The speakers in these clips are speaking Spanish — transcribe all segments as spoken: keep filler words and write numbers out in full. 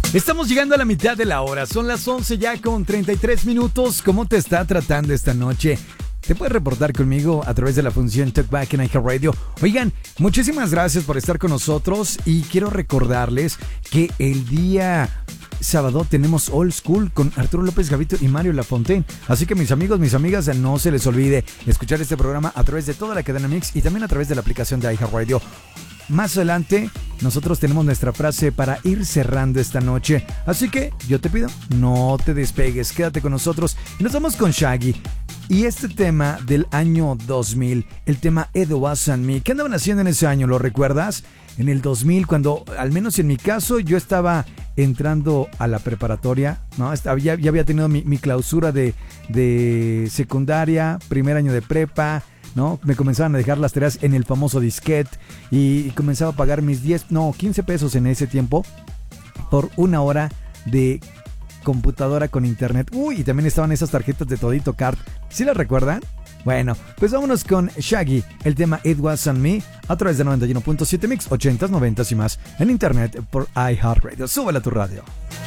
Estamos llegando a la mitad de la hora. Son las once ya con treinta y tres minutos. ¿Cómo te está tratando esta noche? Te puedes reportar conmigo a través de la función Talkback en iHeartRadio. Oigan, muchísimas gracias por estar con nosotros y quiero recordarles que el día sábado tenemos Old School con Arturo López Gavito y Mario Lafontaine. Así que mis amigos, mis amigas, no se les olvide escuchar este programa a través de toda la cadena Mix y también a través de la aplicación de iHeartRadio. Más adelante, nosotros tenemos nuestra frase para ir cerrando esta noche. Así que yo te pido, no te despegues, quédate con nosotros. Y nos vamos con Shaggy. Y este tema del año dos mil, el tema It Wasn't Me. ¿Qué andaban haciendo en ese año? ¿Lo recuerdas? En el dos mil, cuando, al menos en mi caso, yo estaba entrando a la preparatoria, ¿no? Estaba, ya, ya había tenido mi, mi clausura de, de secundaria, primer año de prepa, ¿no? Me comenzaban a dejar las tareas en el famoso disquete y comenzaba a pagar mis diez, no, quince pesos en ese tiempo por una hora de computadora con internet. Uy, y también estaban esas tarjetas de Todito Card. ¿Sí las recuerdan? Bueno, pues vámonos con Shaggy, el tema It Wasn't Me, a través de noventa y uno punto siete Mix, ochentas, noventas y más, en internet por iHeartRadio. Súbela a tu radio.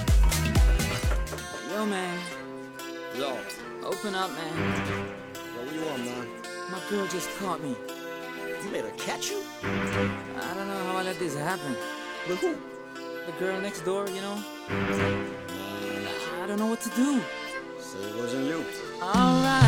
Yo, man. Yo. Open up, man. Yo, what you want, man? My girl just caught me. You made her catch you? I don't know how I let this happen. With who? The girl next door, you know? I don't know what to do. So it wasn't you. Alright.